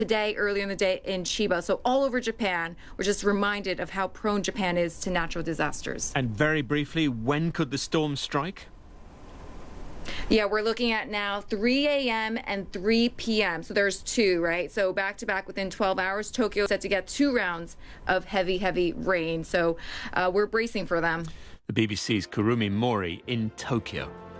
today, earlier in the day in Chiba. So all over Japan, we're just reminded of how prone Japan is to natural disasters. And very briefly, when could the storm strike? Yeah, we're looking at now 3 a.m. and 3 p.m. So there's two, right? So back to back within 12 hours, Tokyo is set to get 2 rounds of heavy rain. So we're bracing for them. The BBC's Kurumi Mori in Tokyo.